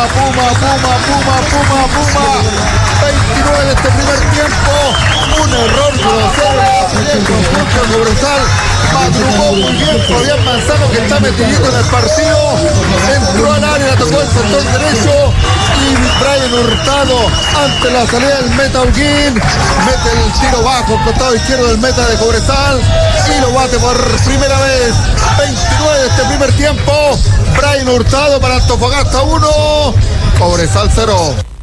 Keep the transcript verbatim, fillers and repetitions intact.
Puma, Puma, Puma, Puma, Puma. veintinueve de este primer tiempo. Un error grosero del conjunto de Cobresal. Madrugó muy bien Fabián Manzano, que está metidito en el partido. Entró al área, tocó el sector derecho. Y Brian Hurtado, ante la salida del meta Holguín, mete el tiro bajo, costado izquierdo del meta de Cobresal. Y lo bate por primera vez. veintinueve de este primer tiempo. Brian Hurtado para Antofagasta uno. Cobresal cero.